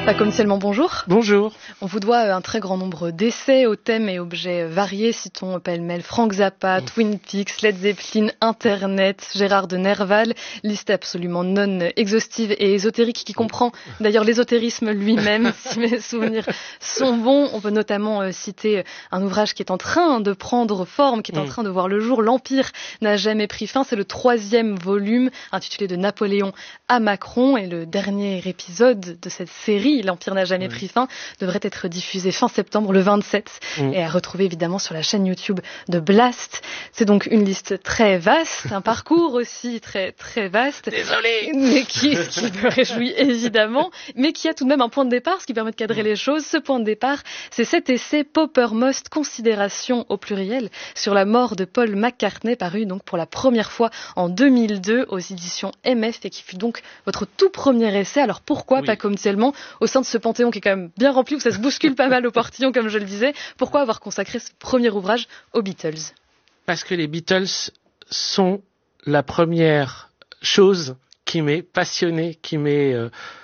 Pas comme seulement bonjour. Bonjour. On vous doit un très grand nombre d'essais aux thèmes et objets variés. Citons pêle-mêle Frank Zappa, Twin Peaks, Led Zeppelin, Internet, Gérard de Nerval. Liste absolument non exhaustive et ésotérique qui comprend d'ailleurs l'ésotérisme lui-même, si mes souvenirs sont bons. On peut notamment citer un ouvrage qui est en train de prendre forme, qui est en train de voir le jour. L'Empire n'a jamais pris fin. C'est le 3e volume intitulé de Napoléon à Macron et le dernier épisode de cette série, L'Empire n'a jamais pris fin, devrait être diffusé fin septembre, le 27, et à retrouver évidemment sur la chaîne YouTube de Blast. C'est donc une liste très vaste, un parcours aussi très très vaste. Désolé. Mais ce qui me réjouit évidemment, mais qui a tout de même un point de départ, ce qui permet de cadrer les choses. Ce point de départ, c'est cet essai Poppermost, considération au pluriel, sur la mort de Paul McCartney, paru donc pour la première fois en 2002 aux éditions MF et qui fut donc votre tout premier essai. Alors pourquoi pas comme tellement au sein de ce panthéon qui est quand même bien rempli, où ça se bouscule pas mal au portillon comme je le disais, pourquoi avoir consacré ce premier ouvrage aux Beatles? Parce que les Beatles sont la première chose qui m'est passionnée, qui m'est